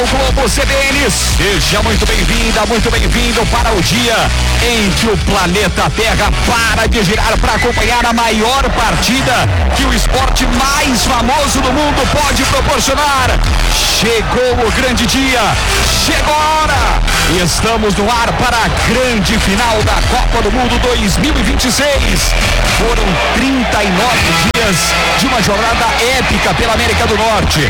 Globo CBN. Seja muito bem-vinda, muito bem-vindo para o dia em que o planeta Terra para de girar para acompanhar a maior partida que o esporte mais famoso do mundo pode proporcionar. Chegou o grande dia, chegou a hora. Estamos no ar para a grande final da Copa do Mundo 2026. Foram 39 dias de uma jornada épica pela América do Norte.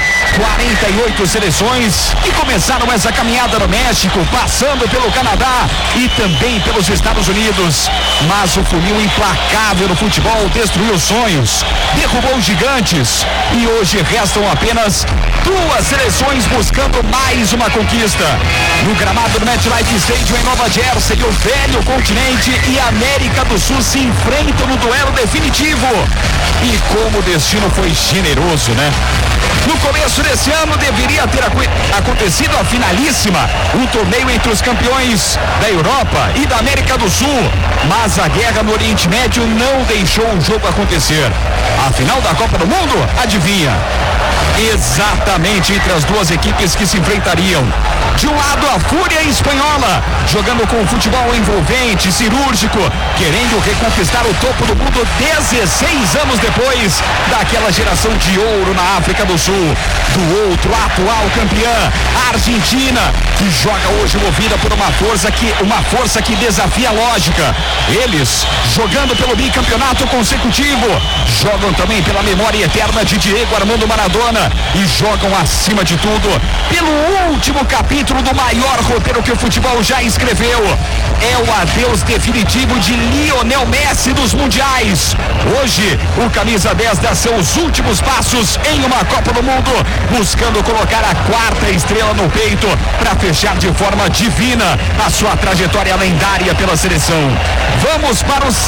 48 seleções que começaram essa caminhada no México, passando pelo Canadá e também pelos Estados Unidos. Mas o funil implacável no futebol destruiu sonhos, derrubou gigantes e hoje restam apenas duas seleções buscando mais uma conquista. No gramado do MetLife Stadium em Nova Jersey, o velho continente e a América do Sul se enfrentam no duelo definitivo. E como o destino foi generoso, né? No começo desse ano deveria ter acontecido a finalíssima, um torneio entre os campeões da Europa e da América do Sul, mas a guerra no Oriente Médio não deixou o jogo acontecer. A final da Copa do Mundo, adivinha? Exatamente entre as duas equipes que se enfrentariam. De um lado, a Fúria espanhola, jogando com futebol envolvente, cirúrgico, querendo reconquistar o topo do mundo 16 anos depois daquela geração de ouro na África do Sul. Do outro, a atual campeã, a Argentina, que joga hoje movida por uma força que desafia a lógica. Eles, jogando pelo bicampeonato consecutivo, jogam também pela memória eterna de Diego Armando Maradona e jogam, acima de tudo, pelo último capítulo do maior roteiro que o futebol já escreveu. É o adeus definitivo de Lionel Messi dos mundiais. Hoje, o camisa 10 dá seus últimos passos em uma Copa do Mundo, buscando colocar a quarta estrela no peito para fechar de forma divina a sua trajetória lendária pela seleção. Vamos para o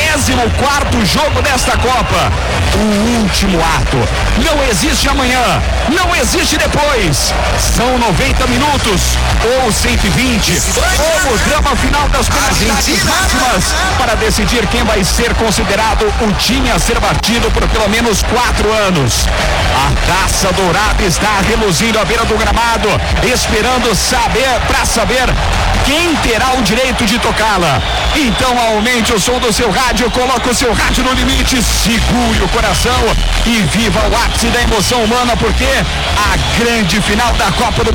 104º jogo desta Copa. O último ato. Não existe amanhã, não existe depois. São 90 minutos ou 120 ou o drama final das penalidades máximas para decidir quem vai ser considerado o time a ser batido por pelo menos 4 anos. A taça dourada está reluzindo à beira do gramado, esperando saber quem terá o direito de tocá-la. Então aumente o som do seu rádio, coloque o seu rádio no limite, segure o coração e viva o ápice da emoção humana, porque a grande final da Copa do Mundo